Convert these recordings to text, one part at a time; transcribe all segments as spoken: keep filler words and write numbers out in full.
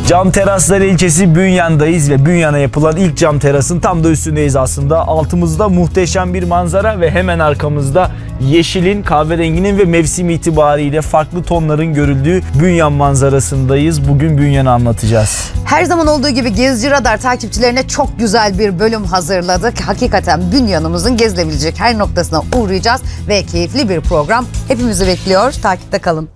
Cam Teraslar ilçesi Bünyan'dayız ve Bünyan'a yapılan ilk cam terasın tam da üstündeyiz aslında. Altımızda muhteşem bir manzara ve hemen arkamızda yeşilin, kahverenginin ve mevsim itibariyle farklı tonların görüldüğü Bünyan manzarasındayız. Bugün Bünyan'ı anlatacağız. Her zaman olduğu gibi Gezci Radar takipçilerine çok güzel bir bölüm hazırladık. Hakikaten Bünyan'ımızın gezilebilecek her noktasına uğrayacağız ve keyifli bir program hepimizi bekliyor. Takipte kalın.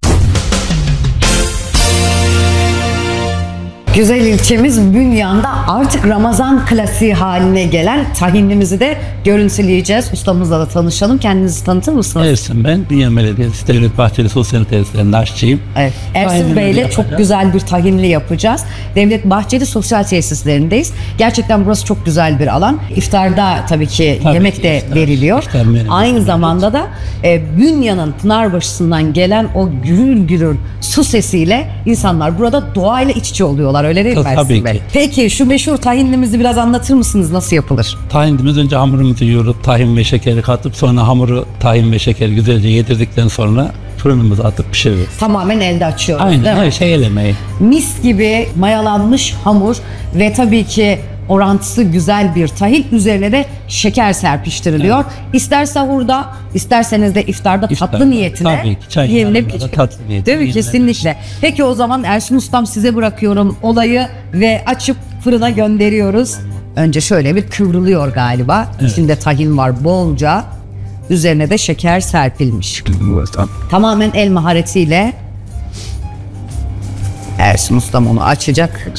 Güzel ilçemiz Bünyan'da artık Ramazan klasiği haline gelen tahinlimizi de görüntüleyeceğiz. Ustamızla da tanışalım. Kendinizi tanıtır mısınız? Ersin ben. Bünyan Belediyesi Devlet Bahçeli Sosyal Tesislerinde aşçıyım. Evet. Ersin Bey ile çok güzel bir tahinli yapacağız. Devlet Bahçeli Sosyal Tesislerindeyiz. Gerçekten burası çok güzel bir alan. İftarda tabii ki tabii yemek ki de iftar, veriliyor. Iftar Aynı zamanda da e, Bünyan'ın Pınarbaşı'ndan gelen o gürül gürül su sesiyle insanlar burada doğayla iç içe oluyorlar. Öyle değil mi Ersin Bey? Peki şu meşhur tahinlimizi biraz anlatır mısınız? Nasıl yapılır? Tahinimiz önce hamurumuzu yoğurup tahin ve şekeri katıp sonra hamuru tahin ve şekeri güzelce yedirdikten sonra fırınımıza atıp pişiriyoruz. Tamamen elde açıyoruz. Aynen her şey el emeği. Mis gibi mayalanmış hamur ve tabii ki orantısı güzel bir tahin. Üzerine de şeker serpiştiriliyor. Evet. İster sahurda, isterseniz de iftarda İftar, tatlı niyetine tabii ki çay yenilebilir. Tatlı niyetine. Değil mi? Kesinlikle. Peki o zaman Ersin Ustam size bırakıyorum olayı ve açıp fırına gönderiyoruz. Önce şöyle bir kıvrılıyor galiba. Evet. İçinde tahin var bolca. Üzerine de şeker serpilmiş. Tamamen el maharetiyle Ersin Ustam onu açacak.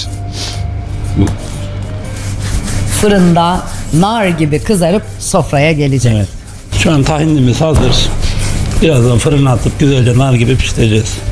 Fırında nar gibi kızarıp sofraya gelecek. Evet. Şu an tahinimiz hazır. Birazdan fırına atıp güzelce nar gibi pişireceğiz.